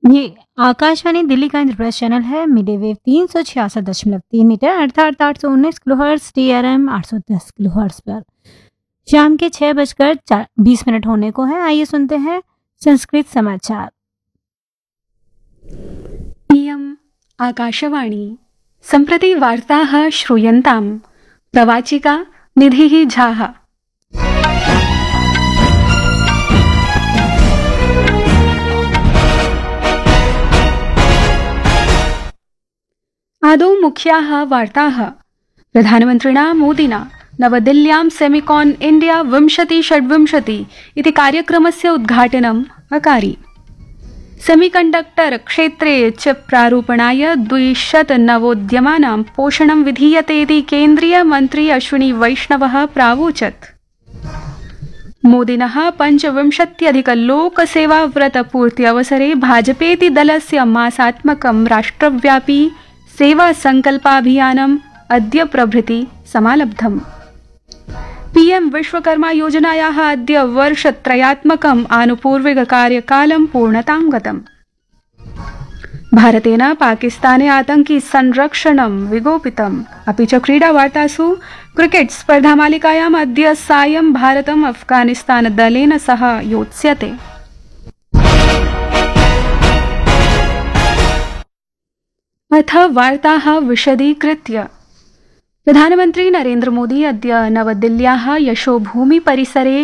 ये आकाशवाणी दिल्ली का इंद्रप्रस्थ चैनल है। मिडे वेव 366.3 मीटर अर्थात 819 किलोहर्ट्ज, TRM 810 किलोहर्ट्ज पर शाम के 6:20 होने को है। आइए सुनते हैं संस्कृत समाचार। इयम् आकाशवाणी सम्प्रति वार्ताः श्रूयन्ताम्। प्रवाचिका निधिः झाः। आदौ मुख्याः वार्ताः। प्रधानमन्त्रिणा मोदिना नवदिल्ल्यां सेमिकॉन इंडिया 2026 इति कार्यक्रमस्य उद्घाटनम् अकारि। सेमीकण्डक्टर क्षेत्रे च प्रारूपणाय 200 नवोद्यमानां पोषणं विधीयते इति केन्द्रीय मन्त्री अश्विनी वैष्णवः प्रावोचत्। मोदिनः 25 लोकसेवाव्रतपूर्ति अवसरे भाजपेति दलस्य मासात्मकं राष्ट्रव्यापी सेवा संकल्पाभियानम् अद्य प्रभृति समालब्धम्। पीएम विश्वकर्मा योजनायाः अद्य वर्षत्रयात्मकम् आनुपूर्विककार्यकालं पूर्णतां गतम्। भारतेन पाकिस्ताने आतंकी संरक्षणं विगोपितम्। अपि च क्रीडावार्तासु क्रिकेट स्पर्धामालिकायाम् अद्य सायं भारतम् अफगानिस्तान दलेन सह योत्स्यते। अथ वार्ताः विशदीकृत्य। प्रधानमन्त्री नरेन्द्र मोदी अद्य नवदिल्ल्याः यशोभूमि परिसरे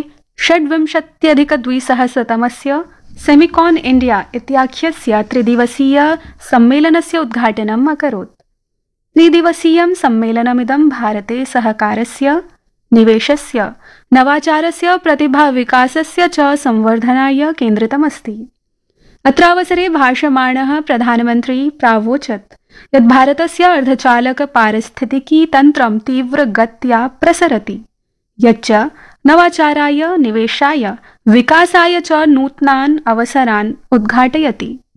26+200तमस्य सेमिकॉन इंडिया इत्याख्यस्य त्रिदिवसीय सम्मेलनस्य उद्घाटनम् अकरोत्। त्रिदिवसीयं सम्मेलनमिदं भारते सहकारस्य, निवेशस्य, नवाचारस्य, प्रतिभाविकासस्य च संवर्धनाय केन्द्रितमस्ति। अत्रावसरे भाषमाणः प्रधानमन्त्री प्रावोचत् यत् भारतस्य अर्धचालक पारिस्थितिकी तन्त्रं तीव्रगत्या प्रसरति, यच्च नवाचाराय, निवेशाय, विकासाय च नूतनान् अवसरान् उद्घाटयति।